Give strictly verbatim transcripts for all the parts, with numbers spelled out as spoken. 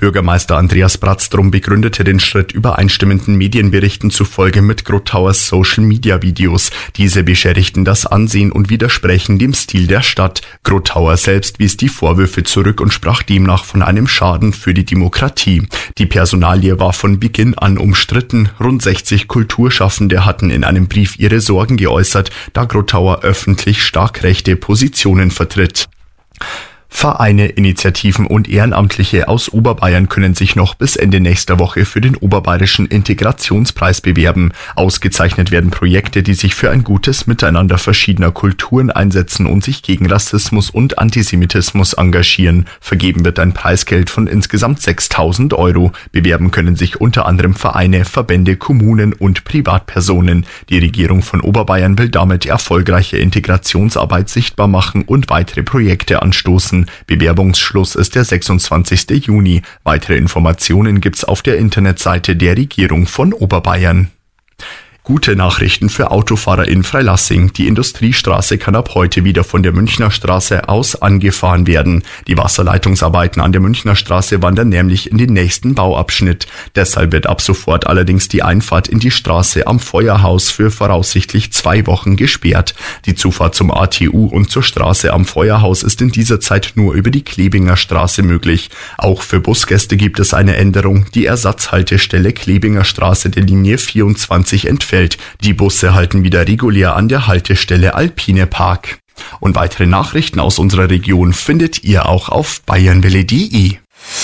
Bürgermeister Andreas Bratztrum begründete den Schritt übereinstimmenden Medienberichten zufolge mit Grottauers Social-Media-Videos. Diese beschädigten das Ansehen und widersprechen dem Stil der Stadt. Grottauer selbst wies die Vorwürfe zurück und sprach demnach von einem Schaden für die Demokratie. Die Personalie war von Beginn an umstritten. Rund sechzig Kulturschaffende hatten in einem Brief ihre Sorgen geäußert, da Grottauer öffentlich stark rechte Positionen vertritt. Vereine, Initiativen und Ehrenamtliche aus Oberbayern können sich noch bis Ende nächster Woche für den Oberbayerischen Integrationspreis bewerben. Ausgezeichnet werden Projekte, die sich für ein gutes Miteinander verschiedener Kulturen einsetzen und sich gegen Rassismus und Antisemitismus engagieren. Vergeben wird ein Preisgeld von insgesamt sechstausend Euro. Bewerben können sich unter anderem Vereine, Verbände, Kommunen und Privatpersonen. Die Regierung von Oberbayern will damit erfolgreiche Integrationsarbeit sichtbar machen und weitere Projekte anstoßen. Bewerbungsschluss ist der sechsundzwanzigster Juni. Weitere Informationen gibt's auf der Internetseite der Regierung von Oberbayern. Gute Nachrichten für Autofahrer in Freilassing. Die Industriestraße kann ab heute wieder von der Münchner Straße aus angefahren werden. Die Wasserleitungsarbeiten an der Münchner Straße wandern nämlich in den nächsten Bauabschnitt. Deshalb wird ab sofort allerdings die Einfahrt in die Straße am Feuerhaus für voraussichtlich zwei Wochen gesperrt. Die Zufahrt zum A T U und zur Straße am Feuerhaus ist in dieser Zeit nur über die Klebinger Straße möglich. Auch für Busgäste gibt es eine Änderung. Die Ersatzhaltestelle Klebinger Straße der Linie vierundzwanzig entfernt. Die Busse halten wieder regulär an der Haltestelle Alpine Park. Und weitere Nachrichten aus unserer Region findet ihr auch auf bayernwelle punkt de.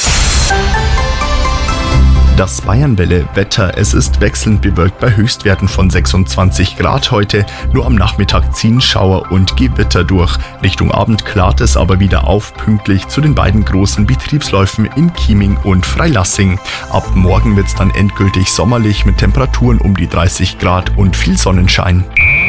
Das Bayernwelle-Wetter. Es ist wechselnd bewölkt bei Höchstwerten von sechsundzwanzig Grad heute. Nur am Nachmittag ziehen Schauer und Gewitter durch. Richtung Abend klart es aber wieder auf, pünktlich zu den beiden großen Betriebsläufen in Chieming und Freilassing. Ab morgen wird's dann endgültig sommerlich mit Temperaturen um die dreißig Grad und viel Sonnenschein.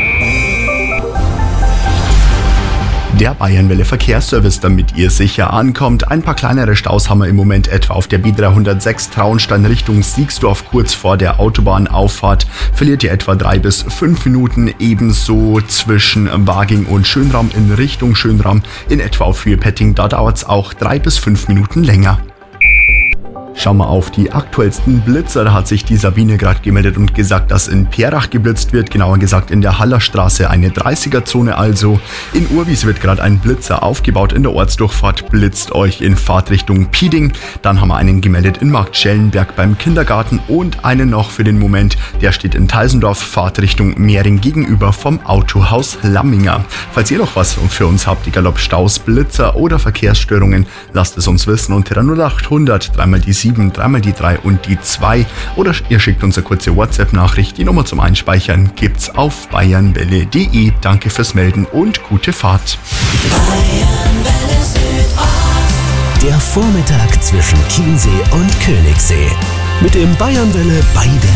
Der Bayernwelle Verkehrsservice, damit ihr sicher ankommt. Ein paar kleinere Staus haben wir im Moment etwa auf der B dreihundertsechs Traunstein Richtung Siegsdorf kurz vor der Autobahnauffahrt. Verliert ihr etwa drei bis fünf Minuten. Ebenso zwischen Waging und Schönraum in Richtung Schönraum in etwa auf Höhe Petting. Da dauert es auch drei bis fünf Minuten länger. Schauen wir auf die aktuellsten Blitzer. Da hat sich die Sabine gerade gemeldet und gesagt, dass in Perach geblitzt wird. Genauer gesagt in der Hallerstraße, eine dreißiger-Zone also. In Urwies wird gerade ein Blitzer aufgebaut. In der Ortsdurchfahrt blitzt euch in Fahrtrichtung Pieding. Dann haben wir einen gemeldet in Marktschellenberg beim Kindergarten und einen noch für den Moment. Der steht in Teisendorf, Fahrtrichtung Mehring gegenüber vom Autohaus Lamminger. Falls ihr noch was für uns habt, egal ob Staus, Blitzer oder Verkehrsstörungen, lasst es uns wissen unter der null acht hundert, dreimal die sieben, dreimal die drei und die zwei oder ihr schickt uns eine kurze WhatsApp-Nachricht. Die Nummer zum Einspeichern gibt's auf bayernwelle punkt de. Danke fürs Melden und gute Fahrt. Bayernwelle Südost. Der Vormittag zwischen Chiemsee und Königssee. Mit dem Bayernwelle bei der